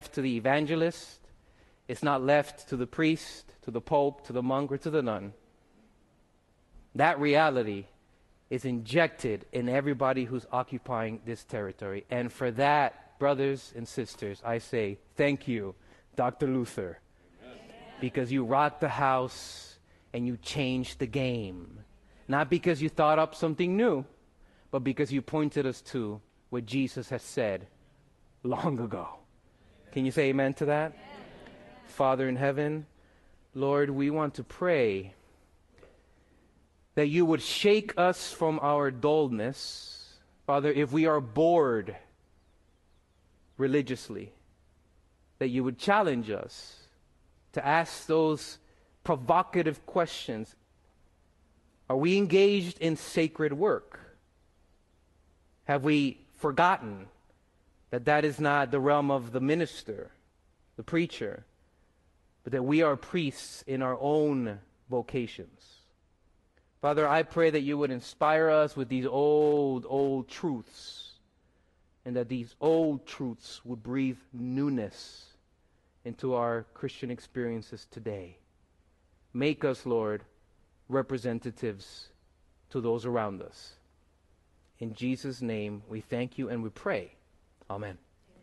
left to the evangelist. It's not left to the priest, to the pope, to the monk, or to the nun. That reality is injected in everybody who's occupying this territory. And for that, brothers and sisters, I say thank you, Dr. Luther, because you rocked the house and you changed the game. Not because you thought up something new, but because you pointed us to what Jesus has said long ago. Can you say amen to that? Amen. Father in heaven, Lord, we want to pray that you would shake us from our dullness. Father, if we are bored religiously, that you would challenge us to ask those provocative questions. Are we engaged in sacred work? Have we forgotten that that is not the realm of the minister, the preacher, but that we are priests in our own vocations? Father, I pray that you would inspire us with these old truths, and that these old truths would breathe newness into our Christian experiences today. Make us, Lord, representatives to those around us. In Jesus' name, we thank you and we pray. Amen.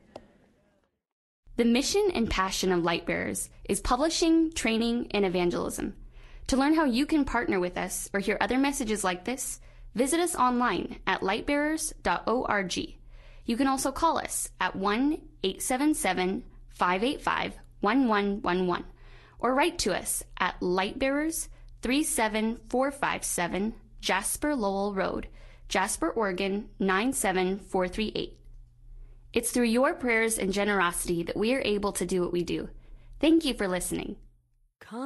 The mission and passion of Lightbearers is publishing, training, and evangelism. To learn how you can partner with us or hear other messages like this, visit us online at lightbearers.org. You can also call us at 1-877-585-1111 or write to us at Lightbearers, 37457 Jasper Lowell Road, Jasper, Oregon 97438. It's through your prayers and generosity that we are able to do what we do. Thank you for listening.